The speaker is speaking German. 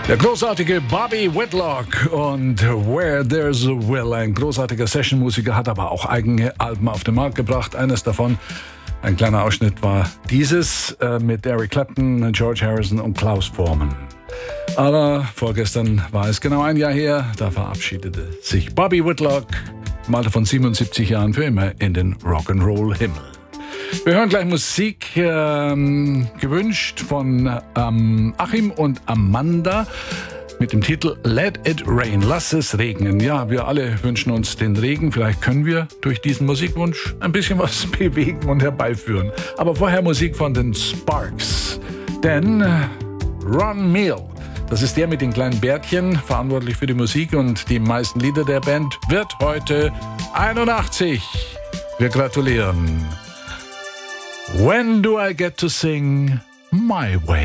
Der großartige Bobby Whitlock und Where There's a Will. Ein großartiger Sessionmusiker, hat aber auch eigene Alben auf den Markt gebracht. Eines davon, ein kleiner Ausschnitt, war dieses mit Eric Clapton, George Harrison und Klaus Voormann. Aber vorgestern war es genau ein Jahr her, da verabschiedete sich Bobby Whitlock im Alter von 77 Jahren für immer in den Rock'n'Roll-Himmel. Wir hören gleich Musik, gewünscht von Achim und Amanda mit dem Titel Let It Rain, lass es regnen. Ja, wir alle wünschen uns den Regen. Vielleicht können wir durch diesen Musikwunsch ein bisschen was bewegen und herbeiführen. Aber vorher Musik von den Sparks. Denn Ron Meal, das ist der mit den kleinen Bärtchen, verantwortlich für die Musik und die meisten Lieder der Band, wird heute 81. Wir gratulieren. When do I get to sing my way?